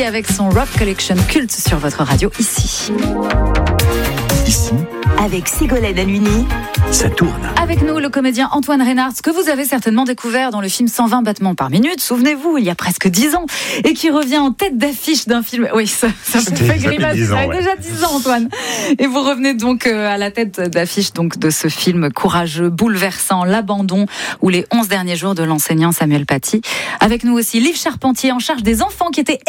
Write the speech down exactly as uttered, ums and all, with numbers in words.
avec son Rock Collection culte sur votre radio ici. Ici, avec Ségolène Halluini, ça tourne. Avec nous, le comédien Antoine Reynard, que vous avez certainement découvert dans le film cent vingt battements par minute, souvenez-vous, il y a presque dix ans, et qui revient en tête d'affiche d'un film. Oui, ça, ça me fait grimacer. Ça fait déjà dix ans, Antoine. Et vous revenez donc à la tête d'affiche donc de ce film courageux, bouleversant, L'Abandon, ou les onze derniers jours de l'enseignant Samuel Paty. Avec nous aussi, Liv Charpentier, en charge des enfants qui étaient